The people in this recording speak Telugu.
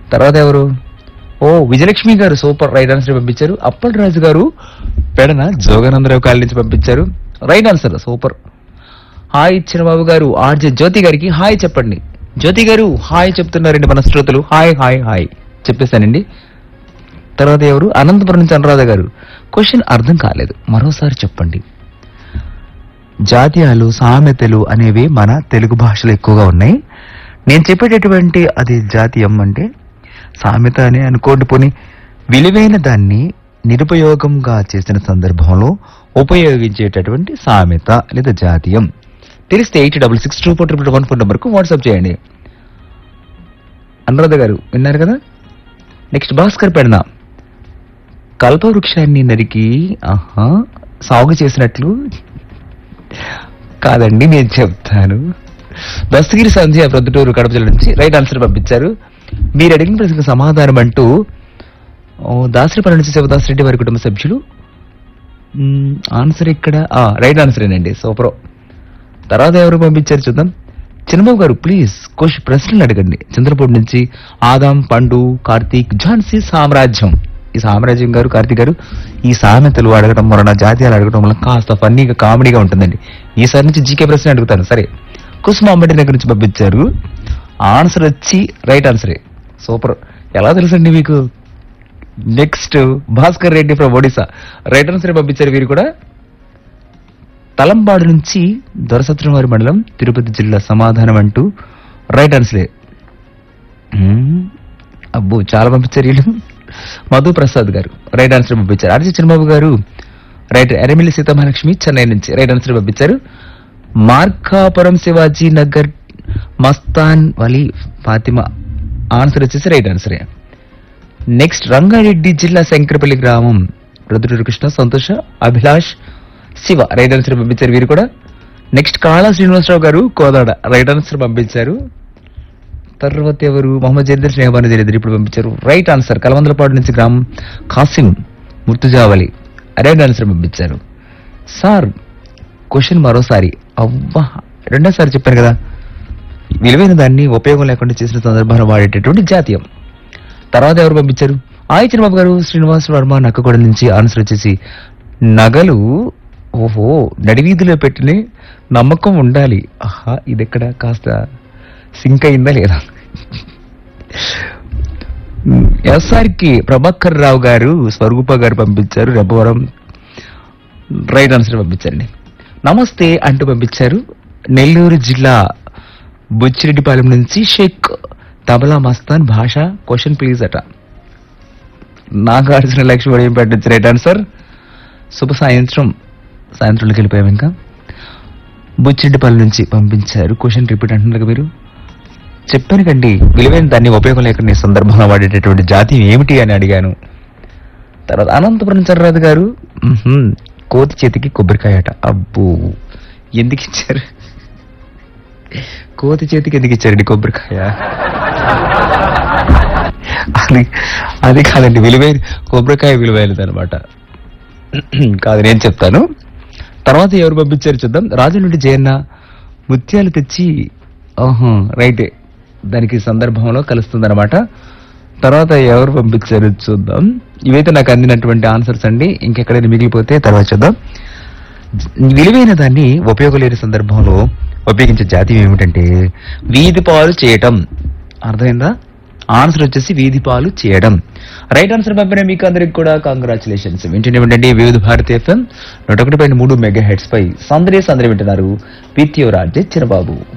తర్వాత ఎవరు? ఓ విజయలక్ష్మి గారు సూపర్ రైట్ ఆన్సర్ పంపించారు. అప్పల్ రాజు గారు పెడన జోగానందరావు కాలనీ నుంచి పంపించారు రైట్ ఆన్సర్ సూపర్. హాయ్ చిన్నబాబు గారు, ఆర్జే జ్యోతి గారికి హాయ్ చెప్పండి. జ్యోతి గారు హాయ్ చెప్తున్నారండి మన శ్రోతలు. Hi hi hi చెప్పేశానండి. తర్వాత ఎవరు? అనంతపురం నుంచి అనురాధ గారు, క్వశ్చన్ అర్థం కాలేదు, మరోసారి చెప్పండి. జాతీయాలు సామెతలు అనేవి మన తెలుగు భాషలో ఎక్కువగా ఉన్నాయి. నేను చెప్పేటటువంటి అది జాతీయం అంటే సామెత అని అనుకోండి, పోనీ విలువైన దాన్ని నిరుపయోగంగా చేసిన సందర్భంలో ఉపయోగించేటటువంటి సామెత లేదా జాతీయం. తెలిస్తే 866241 నంబర్కు వాట్సాప్ చేయండి. అనురాధ గారు విన్నారు కదా. నెక్స్ట్ భాస్కర్ పెడన కల్పవృక్షాన్ని నరికి సాగు చేసినట్లు కాదండి, నేను చెప్తాను. దస్తగిరి సంధ్య ప్రొద్దుటూరు కడప జిల్లా నుంచి రైట్ ఆన్సర్ పంపించారు. మీరు అడిగిన ప్రశ్నకు సమాధానం అంటూ దాసరిపల్లి నుంచి శివదాస్ రెడ్డి వారి కుటుంబ సభ్యులు. ఆన్సర్ ఇక్కడ రైట్ ఆన్సరేనండి సూపర్. తర్వాత ఎవరు పంపించారు చూద్దాం. చిన్నబాబు గారు ప్లీజ్ ప్రశ్నలు అడగండి. చంద్రపూడి నుంచి ఆదాం, పండు, కార్తీక్, ఝాన్సీ సామ్రాజ్యం. ఈ సామ్రాజ్యం గారు, కార్తీక్ గారు, ఈ సామెతలు అడగడం వలన జాతీయాలు అడగడం వలన కాస్త ఫన్నీగా కామెడీగా ఉంటుందండి. ఈసారి నుంచి జీకే ప్రశ్న అడుగుతాను. సరే, కుసుమ అంబటి దగ్గర నుంచి పంపించారు. ఆన్సర్ వచ్చి రైట్ ఆన్సరే సూపర్. ఎలా తెలుసండి మీకు? Next Bhaskar Reddy from Odisha right answer పంపించారు. వీరు కూడా తలంబాడు నుంచి దొరసత్రంవారి మండలం తిరుపతి జిల్లా సమాధానం అంటూ రైట్ ఆన్సరే. అబ్బో చాలా పంపించారు వీళ్ళు. మధు ప్రసాద్ గారు రైట్ ఆన్సర్ పంపించారు. ఆర్జీ చిన్నబాబు గారు రైట్. ఎరమిల్లి సీతామహాలక్ష్మి చెన్నై నుంచి రైట్ ఆన్సర్ పంపించారు. మార్కాపురం శివాజీ నగర్ మస్తాన్ వలి ఫాతిమా ఆన్సర్ వచ్చేసి రైట్ ఆన్సరే. నెక్స్ట్ రంగారెడ్డి జిల్లా శంకరపల్లి గ్రామం ప్రొద్దుటూరు కృష్ణ, సంతోష, అభిలాష్, శివ రైట్ ఆన్సర్ పంపించారు వీరు కూడా. నెక్స్ట్ కాళా శ్రీనివాసరావు గారు కోదాడ రైట్ ఆన్సర్ పంపించారు. తర్వాత ఎవరు? మొహమ్మద్ జైదర్ స్నేహబాను జరిద్దరు ఇప్పుడు పంపించారు రైట్ ఆన్సర్. కలమందలపాడు నుంచి గ్రామం కాసిం ముర్తుజావలి రైట్ ఆన్సర్ పంపించారు. సార్ క్వశ్చన్ మరోసారి. అవ్వా రెండోసారి చెప్పాను కదా. విలువైన దాన్ని ఉపయోగం లేకుండా చేసిన సందర్భాన్ని వాడేటటువంటి జాతీయం. తర్వాత ఎవరు పంపించారు? ఆయి చిన్నబాబు గారు శ్రీనివాస్ వర్మ నక్కగూడ నుంచి ఆన్సర్ వచ్చేసి నగలు. ఓహో, నడివీధిలో పెట్టిన నమ్మకం ఉండాలి. ఇది ఎక్కడ కాస్త సింక్ అయిందా లేదా? ఎస్ఆర్కి ప్రభాకర్ రావు గారు స్వరూప గారు పంపించారు రెబ్బవరం రైట్ ఆన్సర్ పంపించారండి. నమస్తే అంటూ పంపించారు. నెల్లూరు జిల్లా బుచ్చిరెడ్డిపాలెం నుంచి షేక్ తబలా మస్తాన్ భాష. క్వశ్చన్ ప్లీజ్ అట. నాగార్జున లక్ష్మి ఏం పెట్టచ్చు రైట్ ఆన్సర్. శుభ సాయంత్రంలోకి వెళ్ళిపోయాం. ఇంకా బుచ్చిరెడ్డిపాలెం నుంచి పంపించారు. క్వశ్చన్ రిపీట్ అంటున్నారు మీరు. చెప్పాను కండి, విలువైన దాన్ని ఉపయోగం లేకుండా ఈ సందర్భంగా వాడేటటువంటి జాతి ఏమిటి అని అడిగాను. తర్వాత అనంతపురం చర్రాజు గారు కోతి చేతికి కొబ్బరికాయ అట. అబ్బో, ఎందుకు ఇచ్చారు? కోతి చేతికి ఎందుకు ఇచ్చారండి కొబ్బరికాయ? అది కాదండి, విలువైన కొబ్బరికాయ విలువైనది అనమాట. కాదు, నేను చెప్తాను. తర్వాత ఎవరు పంపించారు చూద్దాం. రాజు నుండి జయన్న ముత్యాలు తెచ్చి రైటే, దానికి సందర్భంలో కలుస్తుంది అనమాట. తర్వాత ఎవరు పంపించారు చూద్దాం. ఇవైతే నాకు అందినటువంటి ఆన్సర్స్ అండి. ఇంకెక్కడైనా మిగిలిపోతే తర్వాత చూద్దాం. విలువైన దాన్ని ఉపయోగం లేని సందర్భంలో ఉపయోగించే జాతీయం ఏమిటంటే వీధి పాలు చేయటం. అర్థమైందా? ఆన్సర్ వచ్చేసి వీధి పాలు చేయడం. రైట్ ఆన్సర్ పంపిన మీకు అందరికి కూడా కంగ్రాచులేషన్స్. వింటూనే వివిధ భారతి FM 101.3 మెగాహెర్ట్జ్ పై సందడి వింటున్నారు. With your RJ Chinnababu.